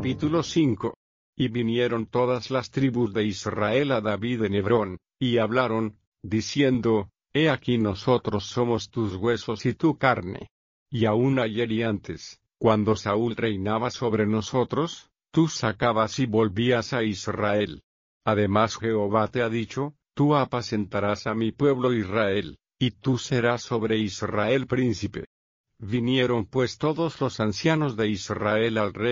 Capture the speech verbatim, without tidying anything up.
Capítulo cinco. Y vinieron todas las tribus de Israel a David en Hebrón, y hablaron, diciendo, He aquí nosotros somos tus huesos y tu carne. Y aun ayer y antes, cuando Saúl reinaba sobre nosotros, tú sacabas y volvías a Israel. Además Jehová te ha dicho, tú apacentarás a mi pueblo Israel, y tú serás sobre Israel príncipe. Vinieron pues todos los ancianos de Israel al rey